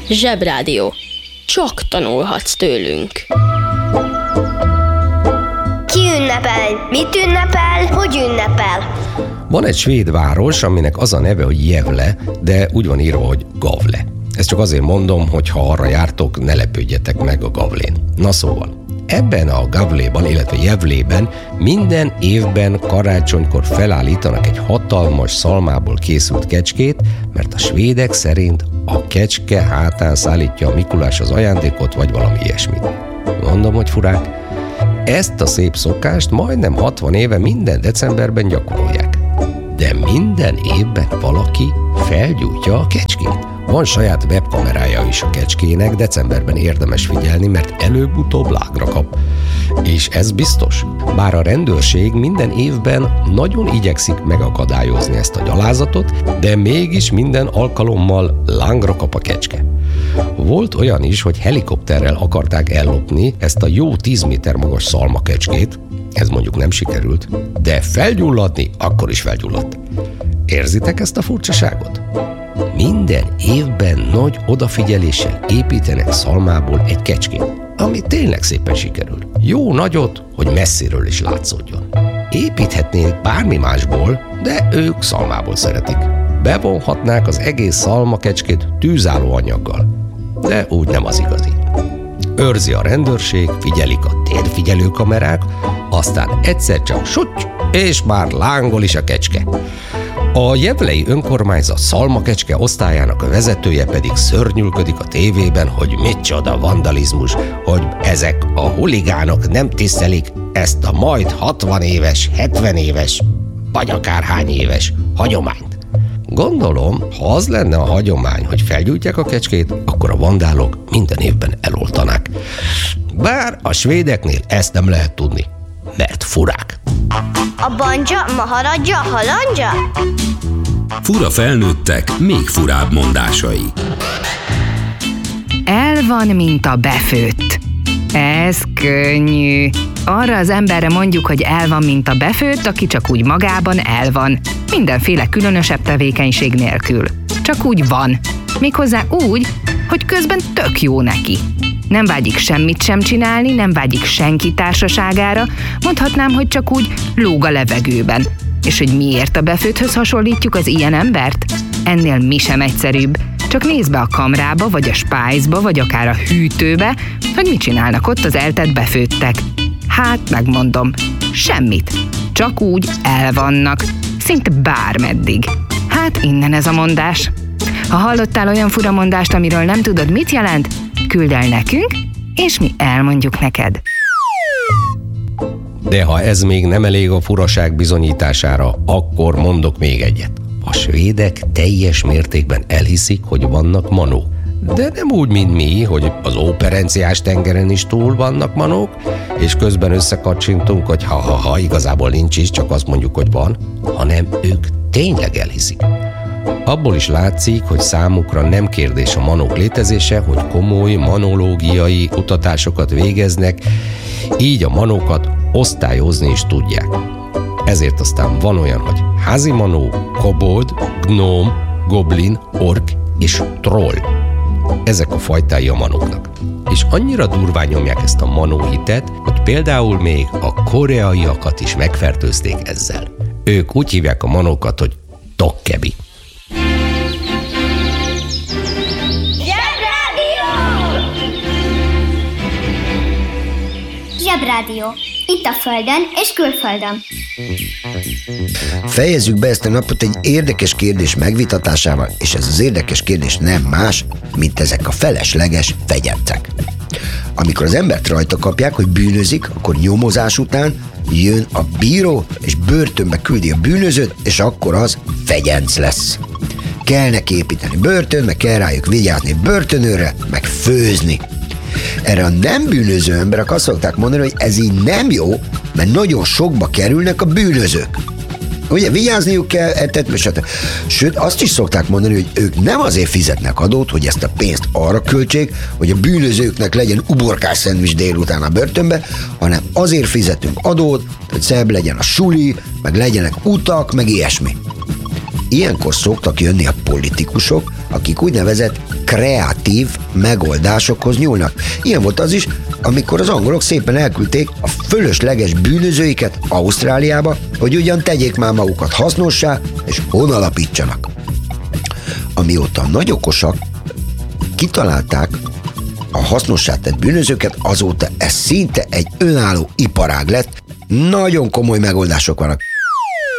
Zsebrádió. Csak tanulhatsz tőlünk. Ki ünnepel? Mit ünnepel? Hogy ünnepel? Van egy svéd város, aminek az a neve, hogy Gävle, de úgy van írva, hogy Gavle. Ezt csak azért mondom, hogy ha arra jártok, ne lepődjetek meg a Gavlén. Na szóval, ebben a Gavléban, illetve Gävlében minden évben karácsonykor felállítanak egy hatalmas szalmából készült kecskét, mert a svédek szerint a kecske hátán szállítja a Mikulás az ajándékot, vagy valami ilyesmit. Mondom, hogy furák. Ezt a szép szokást majdnem 60 éve minden decemberben gyakorolják. De minden évben valaki felgyújtja a kecskét. Van saját webkamerája is a kecskének, decemberben érdemes figyelni, mert előbb-utóbb lágra kap. És ez biztos. Bár a rendőrség minden évben nagyon igyekszik megakadályozni ezt a gyalázatot, de mégis minden alkalommal lángra kap a kecske. Volt olyan is, hogy helikopterrel akarták ellopni ezt a jó 10 méter magas szalmakecskét, ez mondjuk nem sikerült, de felgyulladni akkor is felgyulladt. Érzitek ezt a furcsaságot? Minden évben nagy odafigyeléssel építenek szalmából egy kecskét, ami tényleg szépen sikerül. Jó nagyot, hogy messziről is látszódjon. Építhetnék bármi másból, de ők szalmából szeretik. Bevonhatnák az egész szalmakecskét tűzálló anyaggal, de úgy nem az igazi. Őrzi a rendőrség, figyelik a térfigyelő kamerák, aztán egyszer csak sutty, és már lángol is a kecske. A gävlei önkormányzat szalmakecske osztályának a vezetője pedig szörnyűködik a tévében, hogy micsoda vandalizmus, hogy ezek a huligánok nem tisztelik ezt a majd 60 éves, 70 éves, vagy akárhány éves hagyományt. Gondolom, ha az lenne a hagyomány, hogy felgyújtják a kecskét, akkor a vandálok minden évben eloltanák. Bár a svédeknél ezt nem lehet tudni, mert furák. A banja, maharadja, halandja? Fura felnőttek, még furább mondásai. El van, mint a befőtt. Ez könnyű. Arra az emberre mondjuk, hogy el van, mint a befőtt, aki csak úgy magában el van. Mindenféle különösebb tevékenység nélkül. Csak úgy van. Méghozzá úgy, hogy közben tök jó neki. Nem vágyik semmit sem csinálni, nem vágyik senki társaságára, mondhatnám, hogy csak úgy lóg a levegőben. És hogy miért a befőtthöz hasonlítjuk az ilyen embert? Ennél mi sem egyszerűbb. Csak nézd be a kamrába, vagy a spájzba, vagy akár a hűtőbe, hogy mit csinálnak ott az eltett befőttek. Hát, megmondom, semmit. Csak úgy el vannak. Szinte bármeddig. Hát innen ez a mondás. Ha hallottál olyan fura mondást, amiről nem tudod, mit jelent, küld el nekünk, és mi elmondjuk neked. De ha ez még nem elég a furaság bizonyítására, akkor mondok még egyet. A svédek teljes mértékben elhiszik, hogy vannak manók. De nem úgy, mint mi, hogy az Óperenciás tengeren is túl vannak manók, és közben összekacsintunk, hogy ha igazából nincs is, csak azt mondjuk, hogy van, hanem ők tényleg elhiszik. Abból is látszik, hogy számukra nem kérdés a manók létezése, hogy komoly manológiai kutatásokat végeznek, így a manókat osztályozni is tudják. Ezért aztán van olyan, hogy házi manó, kobold, gnóm, goblin, ork és troll. Ezek a fajtái a manóknak. És annyira durván nyomják ezt a manóhitet, hogy például még a koreaiakat is megfertőzték ezzel. Ők úgy hívják a manókat, hogy tokkebi. Zsebrádió. Itt a Földön és külföldön. Fejezzük be ezt a napot egy érdekes kérdés megvitatásával, és ez az érdekes kérdés nem más, mint ezek a felesleges fegyencek. Amikor az embert rajta kapják, hogy bűnözik, akkor nyomozás után jön a bíró, és börtönbe küldi a bűnözőt, és akkor az fegyenc lesz. Kell neki építeni börtön, meg kell rájuk vigyázni börtönőrre, meg főzni. Erre a nem bűnöző emberek azt szokták mondani, hogy ez így nem jó, mert nagyon sokba kerülnek a bűnözők. Ugye vigyázniuk kell, sőt azt is szokták mondani, hogy ők nem azért fizetnek adót, hogy ezt a pénzt arra költsék, hogy a bűnözőknek legyen uborkás szendvics délután a börtönbe, hanem azért fizetünk adót, hogy szebb legyen a suli, meg legyenek utak, meg ilyesmi. Ilyenkor szoktak jönni a politikusok, akik úgynevezett kreatív megoldásokhoz nyúlnak. Ilyen volt az is, amikor az angolok szépen elküldték a fölösleges bűnözőiket Ausztráliába, hogy ugyan tegyék már magukat hasznossá, és honalapítsanak. Amióta a nagy okosak kitalálták a hasznossá tett bűnözőket, azóta ez szinte egy önálló iparág lett. Nagyon komoly megoldások vannak.